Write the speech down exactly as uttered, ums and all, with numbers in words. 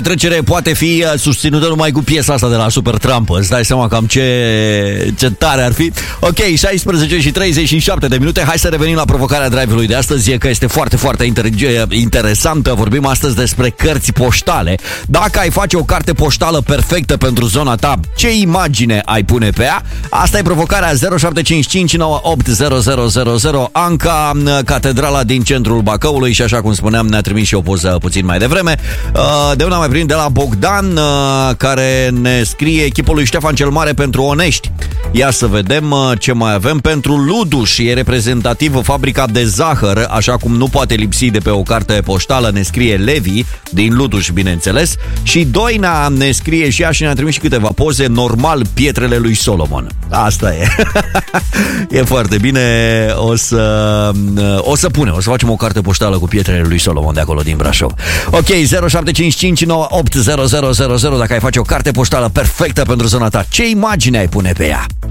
Trecere poate fi susținută numai cu piesa asta de la Supertramp. Îți dai seama cam ce, ce tare ar fi. Ok, șaisprezece și treizeci și șapte de minute. Hai să revenim la provocarea drive-ului de astăzi, că este foarte, foarte inter- interesantă. Vorbim astăzi despre cărți poștale. Dacă ai face o carte poștală perfectă pentru zona ta, ce imagine ai pune pe ea? Asta e provocarea. Zero șapte cinci cinci nouă opt zero zero zero zero. Anca, catedrala din centrul Bacăului. Și așa cum spuneam, ne-a trimis și o poză puțin mai devreme. De una mai prin de la Bogdan, care ne scrie: echipul lui Ștefan cel Mare pentru onești. Ia să vedem ce mai avem. Pentru Luduș e reprezentativă fabrica de zahăr, așa cum nu poate lipsi de pe o carte poștală, ne scrie Levi, din Luduș, bineînțeles. Și Doina ne scrie și ea și ne-a trimis și câteva poze. Normal, pietrele lui Solomon. Asta e. E foarte bine. O să o să punem, o să facem o carte poștală cu pietrele lui Solomon de acolo din Brașov. Ok, zero șapte cinci cinci nouă opt zero zero zero zero. Dacă ai face o carte poștală perfectă pentru zona ta, ce imagine ai pune pe ea?